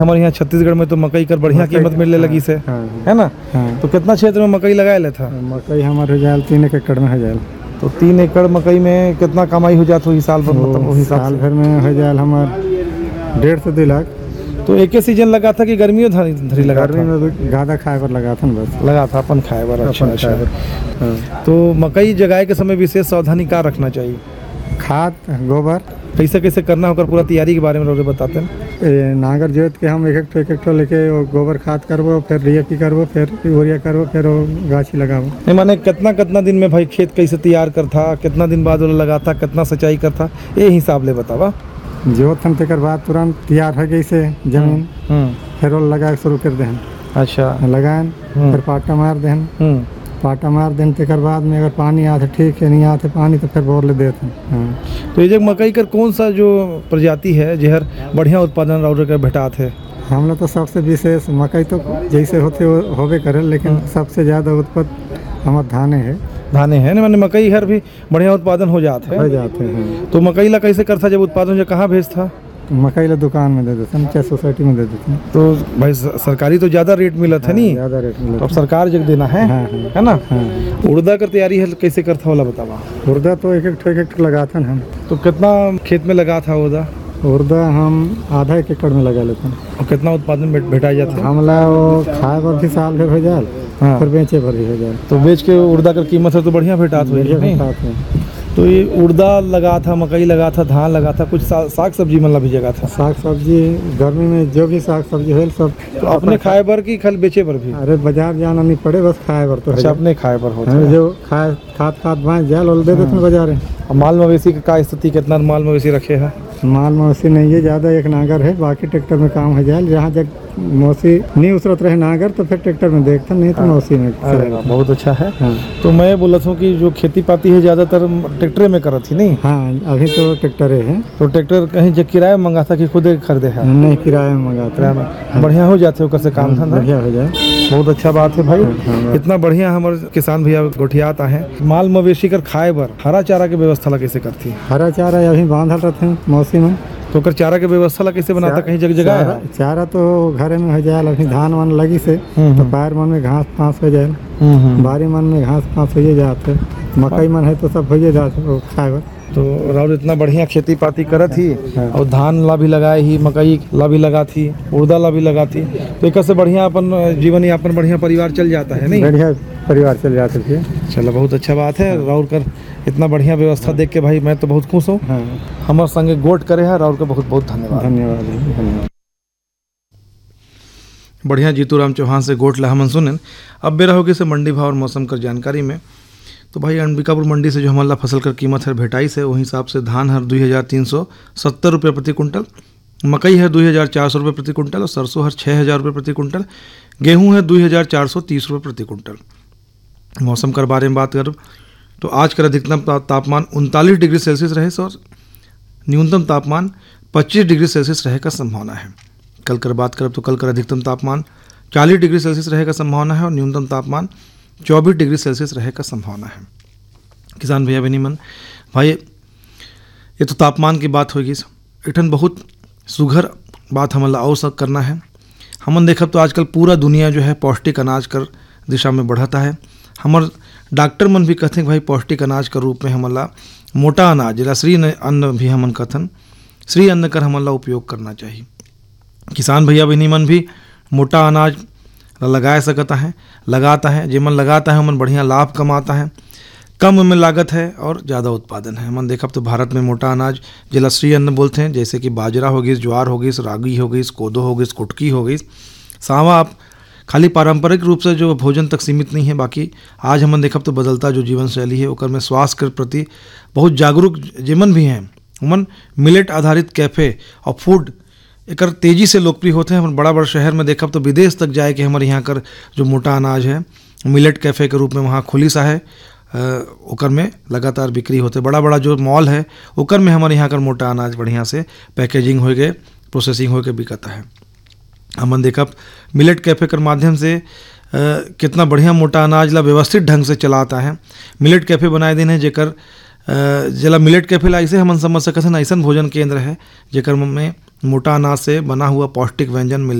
हमारे यहाँ छत्तीसगढ़ में तो मकई कर बढ़िया कीमत मिलने लगी से, है ना। तो कितना क्षेत्र में मकई लगाए ले था? मकई हमारे हो जाए 3 एकड़ में हो जाए। तो 3 एकड़ मकई में कितना कमाई हो जाती हुई साल भर? मतलब वही साल भर में हो जाए हमार 1.5 से 2 लाख। तो एक ही सीजन लगा था कि गर्मियों धरी लगा? गर्मी में भी गादा खाए पर लगा था, बस लगा था अपन खाए पर। अच्छा। तो मकई जगाए के समय विशेष सावधानी क्या रखना चाहिए? खाद गोबर कैसे करना होकर पूरा तैयारी के बारे में रोज बताते हैं। नांगर जोत के हम एक लेके गोबर खाद करबो, फिर डीएपी करबो, फिर यूरिया करबो, फिर गाछी लगाबो। नहीं माने कितना दिन में भाई खेत कैसे तैयार करता, कितना दिन बाद वो लगाता, कितना सिंचाई करता, ये हिसाब ले बतावा। जोत हम तेकर बाद तुरंत तैयार हो गई से जमीन, फिर वो लगा शुरू कर दें। अच्छा लगाएं, फिर पाटा मार दें। पाटा मार दें तेकर बाद में अगर पानी आते ठीक है, नहीं आते पानी तो फिर बोर ले देते हैं। तो ये जब मकई कर कौन सा जो प्रजाति है जहर बढ़िया उत्पादन और भेटात है? हम लोग तो सबसे विशेष मकई तो जैसे होते होवे करे, लेकिन सबसे ज़्यादा उत्पादन हमारे धाने है ना। मैंने मकई हर भी बढ़िया उत्पादन हो जाते हैं। तो मकई ला कैसे करता जब उत्पादन जो कहाँ भेजता? मकई ला दुकान में दे देते हैं, चाहे सोसाइटी में दे देते हैं। तो भाई सरकारी तो ज़्यादा रेट मिला था नहीं? ज़्यादा रेट मिला। तो अब सरकार जग देना है ना। उड़दा का तैयारी है कैसे करता वाला बतावा? उड़दा तो एक लगाता है हम। तो कितना खेत में लगा था उड़दा हम आधा 1 एकड़ में लगा लेते हैं। और कितना उत्पादन भेटा जाता है? हमला वो खाए पर भी साल भर हो जाए, फिर बेचे पर भी हो जाए। तो बेच के उड़दा का कीमत है तो बढ़िया भेटात हुई। तो ये उड़दा लगा था, मकई लगा था, धान लगा था, कुछ साग सब्जी मतलब भी जगह था? साग सब्जी गर्मी में जो भी साग सब्जी है सब तो अपने खाए पर की खाली बेचे पर भी? अरे बाजार जाना नहीं पड़े, बस खाए पर। तो अच्छा अपने खाए पर होता है। जो खाए खाद बाँच जाए और दे देते हैं बाजार। माल मवेशी का स्थिति कितना माल मवेशी रखे है? माल मवेशी नहीं है ज़्यादा, एक नांगर है, बाकी ट्रैक्टर में काम हो जाए। जहाँ जब मवेशी नहीं उसरत रहे नांगर तो फिर ट्रैक्टर में देखते, नहीं तो मवेशी में। बहुत अच्छा है। तो मैं बोला था कि जो खेती पाती है ज़्यादातर ट्रैक्टर में करत थी नहीं? हाँ अभी तो ट्रैक्टर है। तो ट्रैक्टर कहीं जब किराए में मंगा था कि खुद खरीदे है? नहीं किराए में मंगाता। बढ़िया हो जाते हो से काम धंधा? बढ़िया हो जाए। बहुत अच्छा बात है भाई। इतना बढ़िया हमारे किसान भैया गोठियात है। माल मवेशी कर खाए बर हरा चारा की व्यवस्था कैसे करती? हरा चारा अभी बांधल रहते हैं मौसम में। तो कर चारा के व्यवस्था ला कैसे बनाता? कहीं जगह चारा तो घर में हो जाए। अभी धान वन लगी से तो पैर मन में घास फांस हो जाए, बारी मन में घास फांस हो जाते, मकई मन है तो सब हो जाते खाए बर। तो राहुल इतना बढ़िया खेती पाती करत ही और धान ला भी लगाए ही, मकई ला भी लगा थी, उड़दा ला भी लगा थी। तो एक से बढ़िया अपन जीवन यापन बढ़िया परिवार चल जाता है नहीं? बढ़िया परिवार चल जाता है। चलो बहुत अच्छा बात है। राहुल कर इतना बढ़िया व्यवस्था देख के भाई मैं तो बहुत खुश हूँ। हमारे संगे गोट करे है राहुल का बहुत बहुत धन्यवाद। बढ़िया जीतूराम चौहान से गोट ला हमन सुने। अब बेरा होगी से मंडी भाव और मौसम कर जानकारी में। तो भाई अंबिकापुर मंडी से जो हमारा फसल कर कीमत है भेटाई से वही हिसाब से धान है 2370 रुपये प्रति कुंटल, मकई है 2400 रुपये प्रति कुंटल और सरसों है 6000 रुपये प्रति कुंटल, गेहूं है 2430 रुपये प्रति कुंटल। मौसम कर बारे में बात कर तो आज का अधिकतम तापमान 39 डिग्री सेल्सियस रहे और न्यूनतम तापमान 25 डिग्री सेल्सियस रहे का संभावना है। कल कर बात करें तो कल कर अधिकतम तापमान 40 डिग्री सेल्सियस रहे का संभावना है और न्यूनतम तापमान 24 डिग्री सेल्सियस रहे का संभावना है। किसान भैया बहनी भाई ये तो तापमान की बात होगी। इठन बहुत सुघर बात हमला अवसर करना है। हमन देखब तो आजकल पूरा दुनिया जो है पौष्टिक अनाज कर दिशा में बढ़ता है। हमार डॉक्टर मन भी कहते हैं भाई पौष्टिक अनाज के रूप में हमला मोटा अनाज जिला श्री अन्न भी हमन कथन श्री अन्न कर हमला उपयोग करना चाहिए। किसान भैया बहनी मन भी मोटा अनाज लगा सकता है, लगाता है। जेमन लगाता है मन बढ़िया लाभ कमाता है, कम में लागत है और ज़्यादा उत्पादन है। मन देखा तो भारत में मोटा अनाज जिला श्री अन्न बोलते हैं, जैसे कि बाजरा हो गई, ज्वार हो गई, रागी हो गई, कोदो हो गई, कुटकी हो गई, सावा। आप खाली पारंपरिक रूप से जो भोजन तक सीमित नहीं है, बाकी आज हमन देखब तो बदलता जो जीवन शैली है ओकर में स्वास्थ्य के प्रति बहुत जागरूक जेमन भी हैं उमन मिलेट आधारित कैफ़े और फूड एक तेज़ी से लोकप्रिय होते हैं। हम बड़ा बड़ा शहर में देखब तो विदेश तक जाए कि हमारे यहाँ कर जो मोटा अनाज है मिलेट कैफ़े के रूप में वहाँ खुली सा है, ओकर में लगातार बिक्री होते। बड़ा बड़ा जो मॉल है ओकर में हमारे यहाँ कर मोटा अनाज बढ़िया से पैकेजिंग हो गए, प्रोसेसिंग हो के बिकता है। हमन देखब मिलेट कैफ़े के माध्यम से कितना बढ़िया मोटा अनाज ला व्यवस्थित ढंग से चलाता है। मिलेट कैफ़े बनाए दिन है जेकर जला मिलेट कैफ़े ला ऐसे हमन समझ सकते हैं ऐसा भोजन केंद्र है जेकर में मोटा अनाज से बना हुआ पौष्टिक व्यंजन मिल